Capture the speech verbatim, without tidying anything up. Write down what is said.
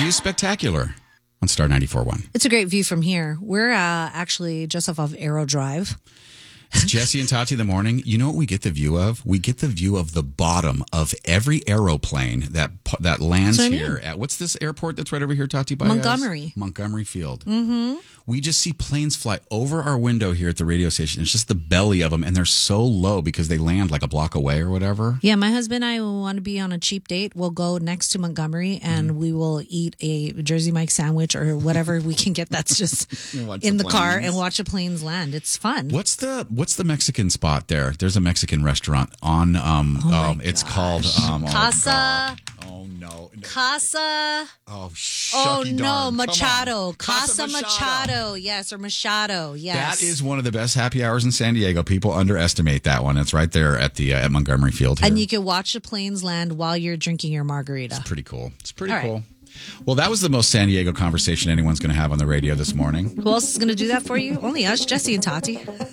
view is spectacular on Star ninety-four point one. It's a great view from here. We're uh, actually just off of Aero Drive. It's Jesse and Tati in the morning. You know what we get the view of? We get the view of the bottom of every aeroplane that that lands I mean. here at, what's this airport that's right over here, Tati? By Montgomery. us? Montgomery Field. Mm-hmm. We just see planes fly over our window here at the radio station. It's just the belly of them, and they're so low because they land like a block away or whatever. Yeah, my husband and I want to be on a cheap date. We'll go next to Montgomery, and mm-hmm. we will eat a Jersey Mike sandwich or whatever we can get that's just in the, the car and watch the planes land. It's fun. What's the What's the Mexican spot there? There's a Mexican restaurant on. Um, oh um it's called um, Casa. Oh, oh no, Casa. Oh, oh no, darn. Machado. Casa, Casa Machado. Machado. Yes, or Machado. Yes, that is one of the best happy hours in San Diego. People underestimate that one. It's right there at the uh, at Montgomery Field here. And you can watch the planes land while you're drinking your margarita. It's pretty cool. It's pretty All cool. Right. Well, that was the most San Diego conversation anyone's going to have on the radio this morning. Who else is going to do that for you? Only us, Jesse and Tati.